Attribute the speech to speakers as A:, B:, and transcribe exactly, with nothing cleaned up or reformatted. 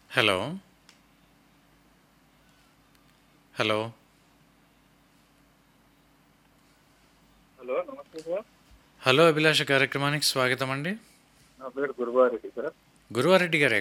A: Hello hello
B: hello నమస్తే sir.
A: Hello అభిలాష కార్యక్రమానికి స్వాగతం అండి.
B: నా పేరు గురువారెడ్డి సార్.
A: గురువారెడ్డి గారు